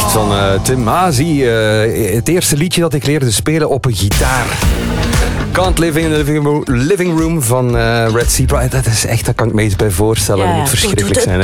van Tim Mazie. Het eerste liedje dat ik leerde spelen op een gitaar. Can't Live in the Living Room van Red Zebra. Dat is echt, daar kan ik me iets bij voorstellen. Dat moet verschrikkelijk zijn.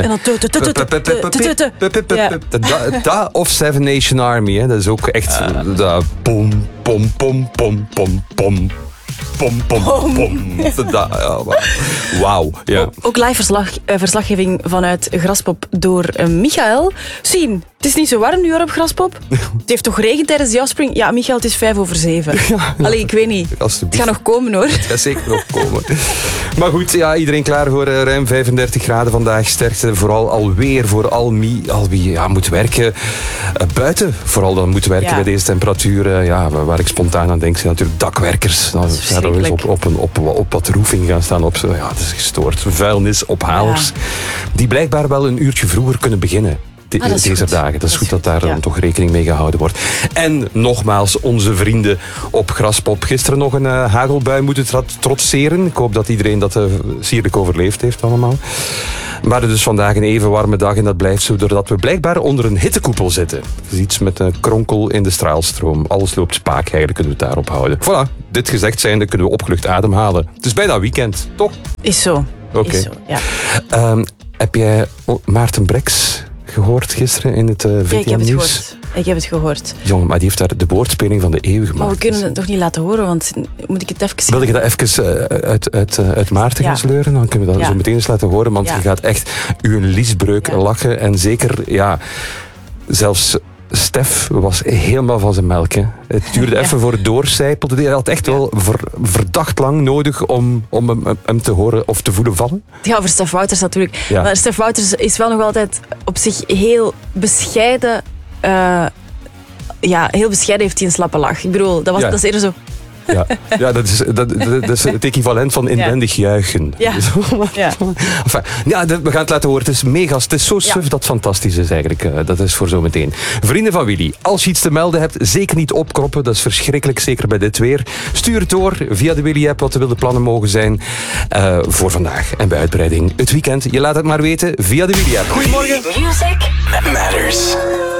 Dat of Seven Nation Army. Hè. Dat is ook echt... Pom, pom, pom, pom, pom, pom. Pom, pom, pom. Wauw. Ja. Ook live verslaggeving vanuit Graspop door Michael. Sien, het is niet zo warm nu hoor op Graspop. Het heeft toch geregend tijdens de afspring? Ja, Michael, het is 7:05. Ja. Allee, ik weet niet. Het gaat nog komen hoor. Het gaat zeker nog komen. Maar goed, ja, iedereen klaar voor ruim 35 graden vandaag. Sterkte vooral alweer voor al wie moet werken. Buiten vooral dan moet werken bij deze temperaturen. Waar ik spontaan aan denk zijn natuurlijk dakwerkers. Dan gaan we eens op wat roefing gaan staan. Het is gestoord. Vuilnisophalers. Die blijkbaar wel een uurtje vroeger kunnen beginnen. Deze dagen. Dat is goed dat daar dan toch rekening mee gehouden wordt. En nogmaals, onze vrienden op Graspop. Gisteren nog een hagelbui moeten trotseren. Ik hoop dat iedereen dat sierlijk overleefd heeft allemaal. Maar dus vandaag een even warme dag en dat blijft zo doordat we blijkbaar onder een hittekoepel zitten. Het is iets met een kronkel in de straalstroom. Alles loopt spaak, eigenlijk kunnen we het daarop houden. Voilà, dit gezegd zijnde kunnen we opgelucht ademhalen. Het is bijna weekend, toch? Is zo. Oké. Ja. Heb jij Maarten Breks gehoord gisteren in het VTM-nieuws? Ik heb het gehoord. Jong, maar die heeft daar de woordspeling van de eeuw gemaakt. Maar we kunnen het toch niet laten horen, want moet ik het even... Wil je dat even uit Maarten gaan sleuren? Dan kunnen we dat zo meteen eens laten horen, want je gaat echt uw liesbreuk lachen. En zeker, zelfs... Stef was helemaal van zijn melk. Hè. Het duurde even voor het doorcijpelde. Hij had echt wel verdacht lang nodig om hem te horen of te voelen vallen. Ja, voor Stef Wouters natuurlijk. Ja. Maar Stef Wouters is wel nog altijd op zich heel bescheiden. Heel bescheiden heeft hij een slappe lach. Ik bedoel, dat is eerder zo... dat is het equivalent van inwendig juichen. Ja. We gaan het laten horen. Het is mega. Het is zo suf dat het fantastisch is eigenlijk. Dat is voor zometeen. Vrienden van Willy, als je iets te melden hebt, zeker niet opkroppen. Dat is verschrikkelijk, zeker bij dit weer. Stuur het door via de Willy-app wat de wilde plannen mogen zijn voor vandaag. En bij uitbreiding het weekend. Je laat het maar weten via de Willy-app. Goedemorgen. Music Matters.